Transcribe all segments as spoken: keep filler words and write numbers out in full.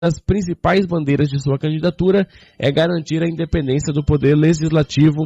das principais bandeiras de sua candidatura é garantir a independência do poder legislativo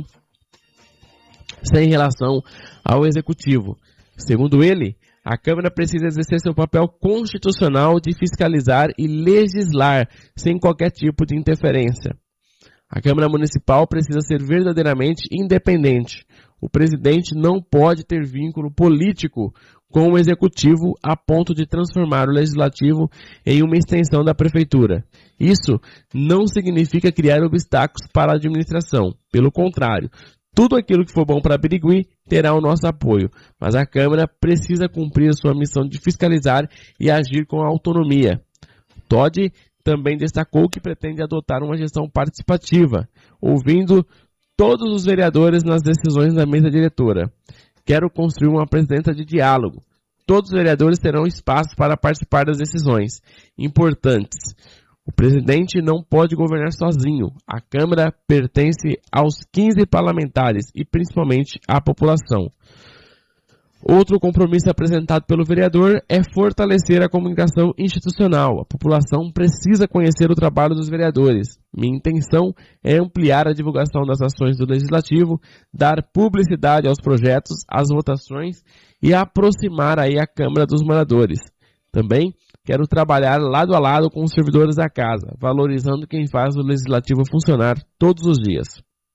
sem relação ao executivo. Segundo ele, a Câmara precisa exercer seu papel constitucional de fiscalizar e legislar sem qualquer tipo de interferência. A Câmara Municipal precisa ser verdadeiramente independente. O presidente não pode ter vínculo político com o executivo a ponto de transformar o legislativo em uma extensão da prefeitura. Isso não significa criar obstáculos para a administração. Pelo contrário, tudo aquilo que for bom para Birigui terá o nosso apoio, mas a Câmara precisa cumprir a sua missão de fiscalizar e agir com autonomia. Todd também destacou que pretende adotar uma gestão participativa, ouvindo todos os vereadores nas decisões da mesa diretora. Quero construir uma presidência de diálogo. Todos os vereadores terão espaço para participar das decisões importantes. O presidente não pode governar sozinho. A Câmara pertence aos quinze parlamentares e principalmente à população. Outro compromisso apresentado pelo vereador é fortalecer a comunicação institucional. A população precisa conhecer o trabalho dos vereadores. Minha intenção é ampliar a divulgação das ações do Legislativo, dar publicidade aos projetos, às votações e aproximar aí a Câmara dos moradores. Também quero trabalhar lado a lado com os servidores da casa, valorizando quem faz o Legislativo funcionar todos os dias.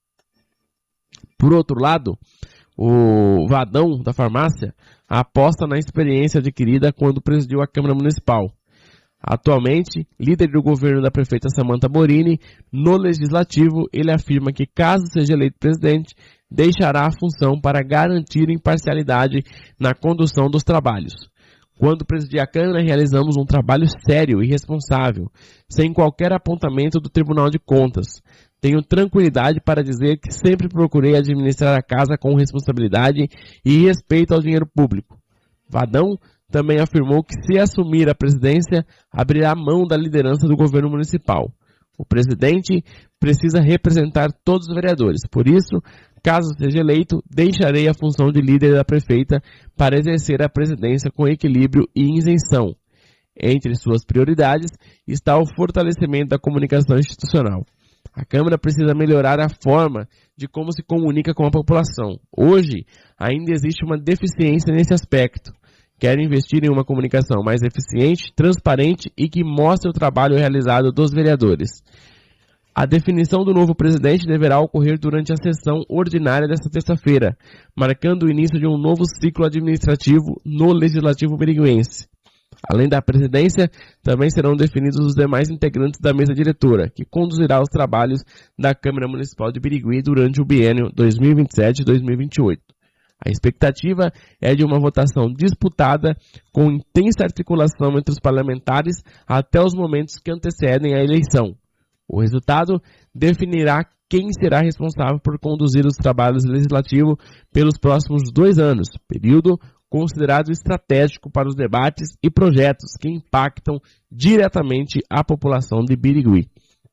Por outro lado, o Vadão, da farmácia, aposta na experiência adquirida quando presidiu a Câmara Municipal. Atualmente, líder do governo da prefeita Samantha Morini, no Legislativo, ele afirma que, caso seja eleito presidente, deixará a função para garantir imparcialidade na condução dos trabalhos. Quando presidi a Câmara, realizamos um trabalho sério e responsável, sem qualquer apontamento do Tribunal de Contas. Tenho tranquilidade para dizer que sempre procurei administrar a casa com responsabilidade e respeito ao dinheiro público. Vadão também afirmou que, se assumir a presidência, abrirá mão da liderança do governo municipal. O presidente precisa representar todos os vereadores. Por isso, caso seja eleito, deixarei a função de líder da prefeita para exercer a presidência com equilíbrio e isenção. Entre suas prioridades está o fortalecimento da comunicação institucional. A Câmara precisa melhorar a forma de como se comunica com a população. Hoje, ainda existe uma deficiência nesse aspecto. Quero investir em uma comunicação mais eficiente, transparente e que mostre o trabalho realizado dos vereadores. A definição do novo presidente deverá ocorrer durante a sessão ordinária desta terça-feira, marcando o início de um novo ciclo administrativo no Legislativo biriguense. Além da presidência, também serão definidos os demais integrantes da mesa diretora, que conduzirá os trabalhos da Câmara Municipal de Birigui durante o biênio dois mil e vinte e sete a dois mil e vinte e oito. A expectativa é de uma votação disputada, com intensa articulação entre os parlamentares até os momentos que antecedem a eleição. O resultado definirá quem será responsável por conduzir os trabalhos legislativos pelos próximos dois anos, período considerado estratégico para os debates e projetos que impactam diretamente a população de Birigui.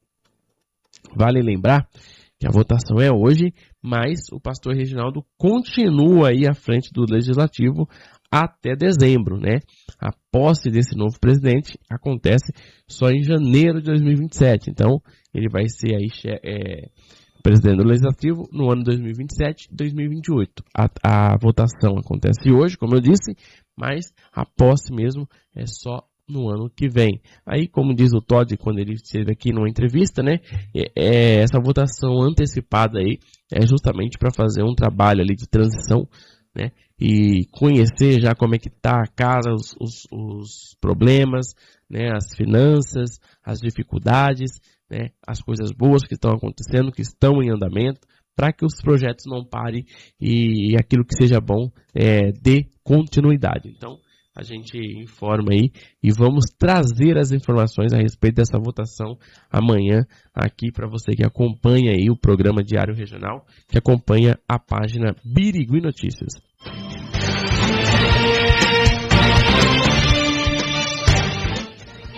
Vale lembrar que a votação é hoje, mas o pastor Reginaldo continua aí à frente do Legislativo até dezembro, né? A posse desse novo presidente acontece só em janeiro de dois mil e vinte e sete, então ele vai ser aí é, presidente do Legislativo no ano dois mil e vinte e sete e dois mil e vinte e oito. A, a votação acontece hoje, como eu disse, mas a posse mesmo é só no ano que vem. Aí, como diz o Todd quando ele esteve aqui numa entrevista, né, é, é, essa votação antecipada aí é justamente para fazer um trabalho ali de transição, né, e conhecer já como é que está a casa, os, os, os problemas, né, as finanças, as dificuldades, né, as coisas boas que estão acontecendo, que estão em andamento, para que os projetos não parem e, e aquilo que seja bom é, dê continuidade. Então, a gente informa aí e vamos trazer as informações a respeito dessa votação amanhã aqui para você que acompanha aí o programa Diário Regional, que acompanha a página Birigui Notícias.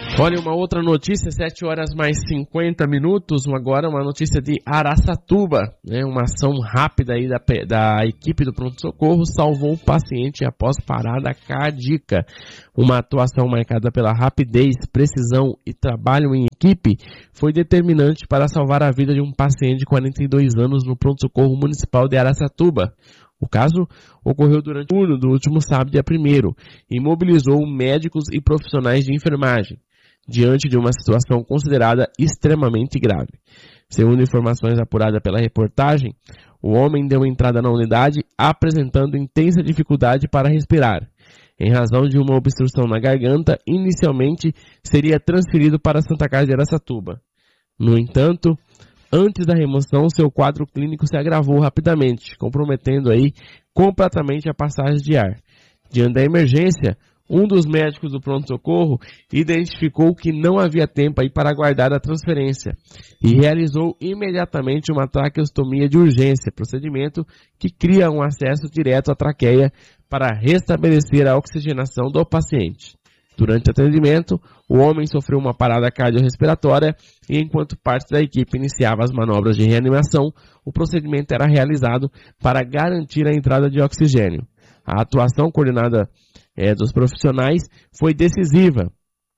Olha, uma outra notícia, sete horas mais cinquenta minutos, agora uma notícia de Araçatuba, né? Uma ação rápida aí da, da equipe do pronto-socorro salvou o paciente após parada cardíaca. Uma atuação marcada pela rapidez, precisão e trabalho em equipe foi determinante para salvar a vida de um paciente de quarenta e dois anos no pronto-socorro municipal de Araçatuba. O caso ocorreu durante o turno do último sábado, dia primeiro, e mobilizou médicos e profissionais de enfermagem, diante de uma situação considerada extremamente grave. Segundo informações apuradas pela reportagem, o homem deu entrada na unidade apresentando intensa dificuldade para respirar. Em razão de uma obstrução na garganta, inicialmente seria transferido para a Santa Casa de Araçatuba. No entanto, antes da remoção, seu quadro clínico se agravou rapidamente, comprometendo aí completamente a passagem de ar. Diante da emergência, um dos médicos do pronto-socorro identificou que não havia tempo aí para aguardar a transferência e realizou imediatamente uma traqueostomia de urgência, procedimento que cria um acesso direto à traqueia para restabelecer a oxigenação do paciente. Durante o atendimento, o homem sofreu uma parada cardiorrespiratória e, enquanto parte da equipe iniciava as manobras de reanimação, o procedimento era realizado para garantir a entrada de oxigênio. A atuação coordenada é, dos profissionais foi decisiva.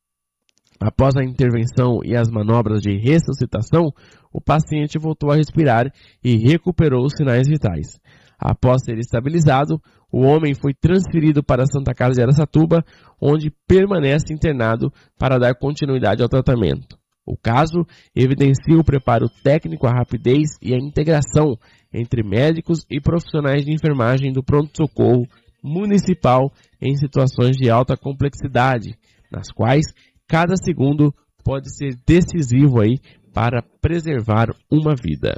Após a intervenção e as manobras de ressuscitação, o paciente voltou a respirar e recuperou os sinais vitais. Após ser estabilizado, o homem foi transferido para a Santa Casa de Araçatuba, onde permanece internado para dar continuidade ao tratamento. O caso evidencia o preparo técnico, a rapidez e a integração entre médicos e profissionais de enfermagem do pronto-socorro municipal em situações de alta complexidade, nas quais cada segundo pode ser decisivo aí para preservar uma vida.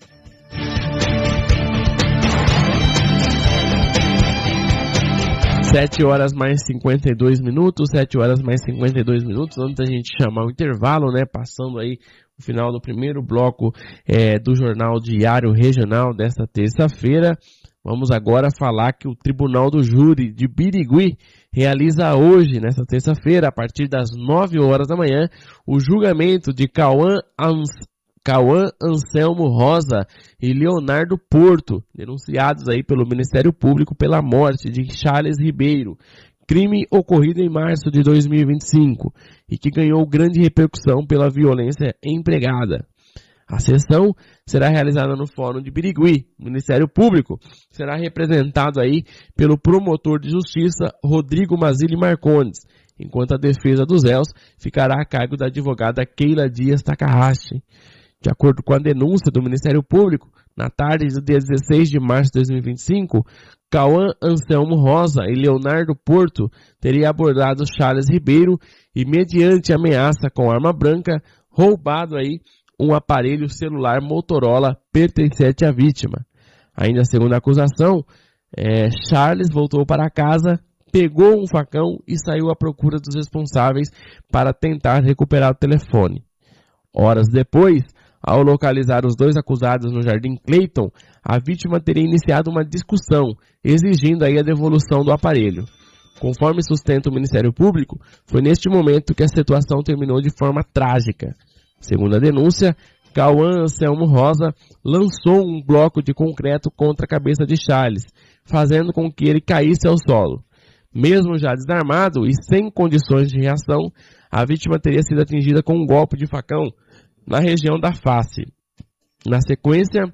sete horas mais cinquenta e dois minutos, sete horas mais cinquenta e dois minutos, antes da gente chamar o intervalo, né, passando aí o final do primeiro bloco é, do Jornal Diário Regional desta terça-feira. Vamos agora falar que o Tribunal do Júri de Birigui realiza hoje, nesta terça-feira, a partir das nove horas da manhã, o julgamento de Cauã Ans- Cauã Anselmo Rosa e Leonardo Porto, denunciados aí pelo Ministério Público pela morte de Charles Ribeiro, crime ocorrido em março de dois mil e vinte e cinco e que ganhou grande repercussão pela violência empregada. A sessão será realizada no Fórum de Birigui. O Ministério Público será representado aí pelo promotor de justiça Rodrigo Mazili Marcondes, enquanto a defesa dos réus ficará a cargo da advogada Keila Dias Takahashi. De acordo com a denúncia do Ministério Público, na tarde do dia dezesseis de março de dois mil e vinte e cinco, Cauã Anselmo Rosa e Leonardo Porto teriam abordado Charles Ribeiro e, mediante ameaça com arma branca, roubado aí um aparelho celular Motorola pertencente à vítima. Ainda segundo a acusação, é, Charles voltou para casa, pegou um facão e saiu à procura dos responsáveis para tentar recuperar o telefone. Horas depois, ao localizar os dois acusados no Jardim Clayton, a vítima teria iniciado uma discussão, exigindo aí a devolução do aparelho. Conforme sustenta o Ministério Público, foi neste momento que a situação terminou de forma trágica. Segundo a denúncia, Cauã Anselmo Rosa lançou um bloco de concreto contra a cabeça de Charles, fazendo com que ele caísse ao solo. Mesmo já desarmado e sem condições de reação, a vítima teria sido atingida com um golpe de facão na região da face. Na sequência,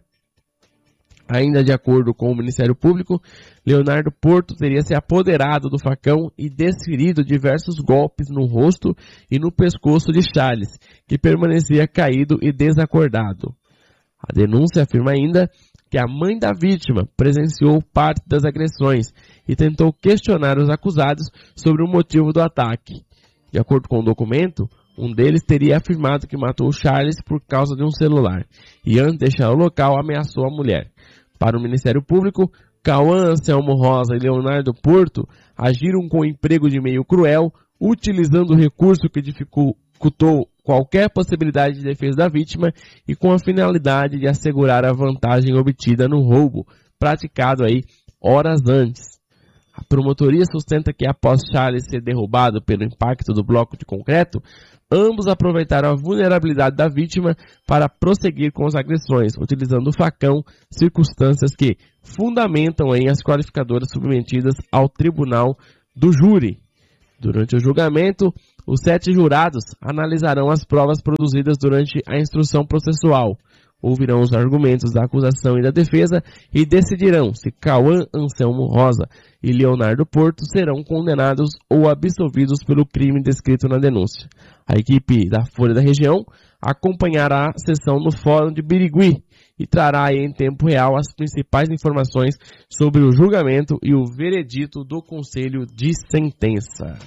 ainda de acordo com o Ministério Público, Leonardo Porto teria se apoderado do facão e desferido diversos golpes no rosto e no pescoço de Charles, que permanecia caído e desacordado. A denúncia afirma ainda que a mãe da vítima presenciou parte das agressões e tentou questionar os acusados sobre o motivo do ataque. De acordo com o documento, um deles teria afirmado que matou Charles por causa de um celular e, antes de deixar o local, ameaçou a mulher. Para o Ministério Público, Cauã Anselmo Rosa e Leonardo Porto agiram com emprego de meio cruel, utilizando o recurso que dificultou qualquer possibilidade de defesa da vítima e com a finalidade de assegurar a vantagem obtida no roubo, praticado aí horas antes. A promotoria sustenta que após Charles ser derrubado pelo impacto do bloco de concreto, ambos aproveitaram a vulnerabilidade da vítima para prosseguir com as agressões, utilizando o facão, circunstâncias que fundamentam aí as qualificadoras submetidas ao tribunal do júri. Durante o julgamento, os sete jurados analisarão as provas produzidas durante a instrução processual, ouvirão os argumentos da acusação e da defesa e decidirão se Cauã Anselmo Rosa e Leonardo Porto serão condenados ou absolvidos pelo crime descrito na denúncia. A equipe da Folha da Região acompanhará a sessão no Fórum de Birigui e trará em tempo real as principais informações sobre o julgamento e o veredito do Conselho de Sentença.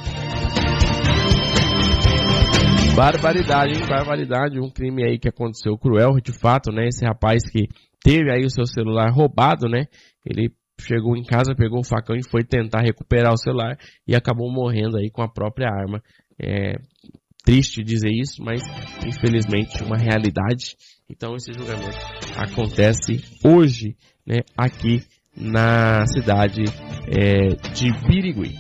Barbaridade, hein? Barbaridade, um crime aí que aconteceu cruel, de fato, né? Esse rapaz que teve aí o seu celular roubado, né? Ele chegou em casa, pegou o facão e foi tentar recuperar o celular e acabou morrendo aí com a própria arma. É triste dizer isso, mas infelizmente uma realidade. Então esse julgamento acontece hoje, né? Aqui na cidade é, de Birigui.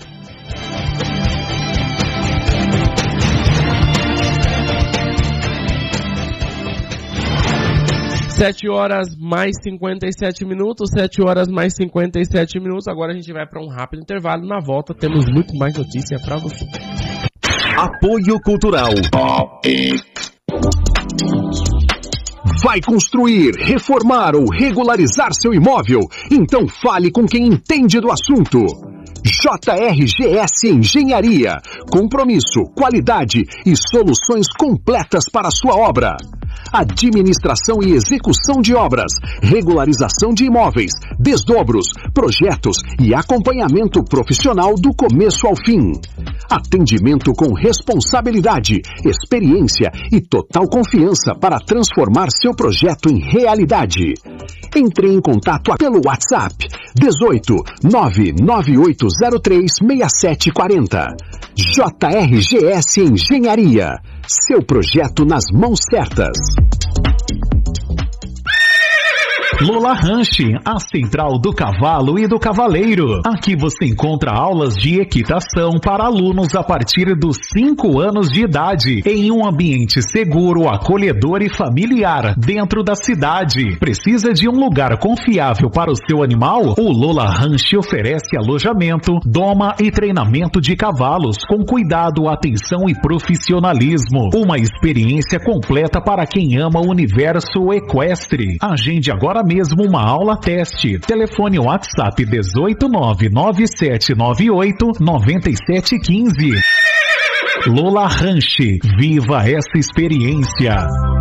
sete horas mais cinquenta e sete minutos, sete horas mais cinquenta e sete minutos. Agora a gente vai para um rápido intervalo. Na volta temos muito mais notícia para você. Apoio Cultural. Vai construir, reformar ou regularizar seu imóvel? Então fale com quem entende do assunto. J R G S Engenharia. Compromisso, qualidade e soluções completas para a sua obra. Administração e execução de obras, regularização de imóveis, desdobros, projetos e acompanhamento profissional do começo ao fim. Atendimento com responsabilidade, experiência e total confiança para transformar seu projeto em realidade. Entre em contato pelo WhatsApp dezoito, nove nove oito zero três, seis sete quatro zero. J R G S Engenharia. Seu projeto nas mãos certas. Lola Ranch, a central do cavalo e do cavaleiro. Aqui você encontra aulas de equitação para alunos a partir dos cinco anos de idade, em um ambiente seguro, acolhedor e familiar, dentro da cidade. Precisa de um lugar confiável para o seu animal? O Lola Ranch oferece alojamento, doma e treinamento de cavalos, com cuidado, atenção e profissionalismo. Uma experiência completa para quem ama o universo equestre. Agende agora mesmo uma aula teste. Telefone WhatsApp dezoito, nove nove sete nove oito, nove sete um cinco. Lola Ranch. Viva essa experiência.